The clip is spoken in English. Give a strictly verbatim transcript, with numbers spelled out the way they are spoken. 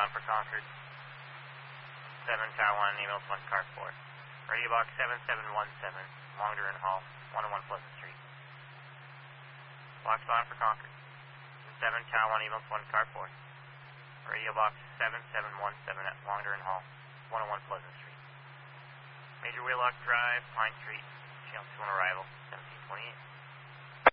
bound for Concord. seven Tower one, ambulance one, car four. Radio box seven seven one seven, Long Durant Hall, one oh one Pleasant Street. Box bound for Concord. seven Tower one, ambulance one, car four. Radio box seven seven one seven at Long Durant Hall, one oh one Pleasant Street. Major Wheelock Drive, Pine Street, channel two on arrival, seventeen twenty-eight.